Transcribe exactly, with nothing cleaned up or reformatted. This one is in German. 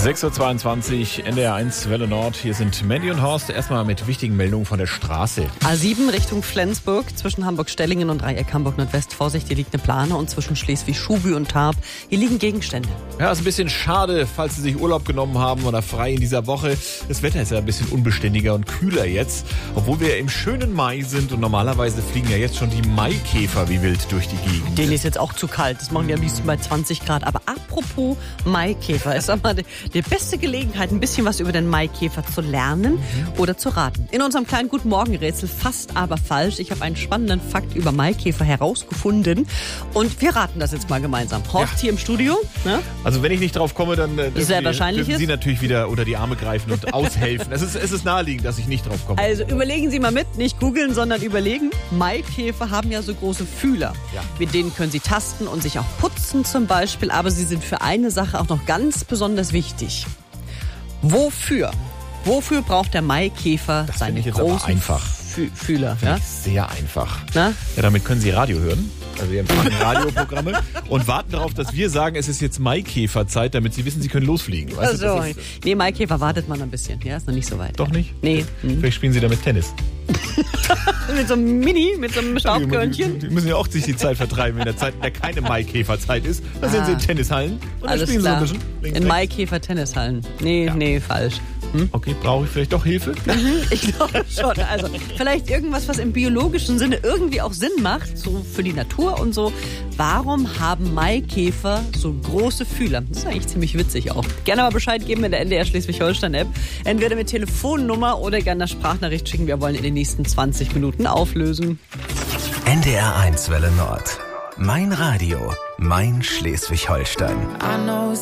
sechs Uhr zweiundzwanzig, N D R eins Welle Nord. Hier sind Mandy und Horst. Erstmal mit wichtigen Meldungen von der Straße. A sieben Richtung Flensburg, zwischen Hamburg-Stellingen und Dreieck Hamburg-Nordwest. Vorsicht, hier liegt eine Plane. Und zwischen Schleswig-Schuby und Tarp, hier liegen Gegenstände. Ja, ist ein bisschen schade, falls Sie sich Urlaub genommen haben oder frei in dieser Woche. Das Wetter ist ja ein bisschen unbeständiger und kühler jetzt. Obwohl wir im schönen Mai sind und normalerweise fliegen ja jetzt schon die Maikäfer wie wild durch die Gegend. Denen ist jetzt auch zu kalt. Das machen die am liebsten bei zwanzig Grad. Aber apropos Maikäfer, ist aber die, die beste Gelegenheit, ein bisschen was über den Maikäfer zu lernen mhm. oder zu raten. In unserem kleinen Guten Morgen-Rätsel, fast aber falsch. Ich habe einen spannenden Fakt über Maikäfer herausgefunden und wir raten das jetzt mal gemeinsam. Horst ja. hier im Studio. Ne? Also wenn ich nicht drauf komme, dann äh, dürfen, Sehr Sie, wahrscheinlich dürfen ist. Sie natürlich wieder unter die Arme greifen und aushelfen. Es ist, es ist naheliegend, dass ich nicht drauf komme. Also überlegen Sie mal mit, nicht googeln, sondern überlegen. Maikäfer haben ja so große Fühler. Ja. Mit denen können sie tasten und sich auch putzen zum Beispiel. Aber sie sind für eine Sache auch noch ganz besonders wichtig. Wofür? Wofür braucht der Maikäfer das seine ich jetzt großen aber einfach. Fü- Fühler? Ja? Ja? Sehr einfach. Na? Ja, damit können Sie Radio hören. Also wir empfangen Radioprogramme und warten darauf, dass wir sagen, es ist jetzt Maikäferzeit, damit Sie wissen, Sie können losfliegen. Weißt du, Also, das ist, nee, Maikäfer wartet man ein bisschen. Ja, ist noch nicht so weit. Doch nicht? Nee. Hm. Vielleicht spielen Sie damit Tennis. Mit so einem Mini, mit so einem Staubkörnchen. Die müssen ja auch sich die Zeit vertreiben in der Zeit, in der keine Maikäferzeit ist. Da sind Ah. Sie in Tennishallen und dann Alles spielen klar. Sie so ein bisschen. Links, In rechts. Maikäfer-Tennishallen. Nee, Ja. nee, falsch. Hm? Okay, brauche ich vielleicht doch Hilfe? Ich glaube schon. Also vielleicht irgendwas, was im biologischen Sinne irgendwie auch Sinn macht, so für die Natur und so. Warum haben Maikäfer so große Fühler? Das ist eigentlich ziemlich witzig auch. Gerne mal Bescheid geben in der N D R Schleswig-Holstein-App. Entweder mit Telefonnummer oder gerne eine Sprachnachricht schicken. Wir wollen in den nächsten zwanzig Minuten auflösen. N D R eins Welle Nord. Mein Radio, mein Schleswig-Holstein.